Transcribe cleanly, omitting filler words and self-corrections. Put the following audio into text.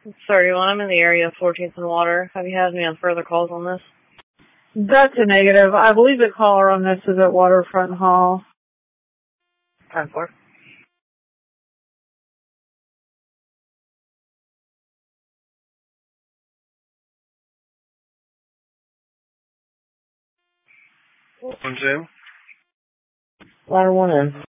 31, I'm in the area of 14th and Water. Have you had any further calls on this? That's a negative. I believe the caller on this is at Waterfront Hall. 10-4. One, two. Ladder 1 in.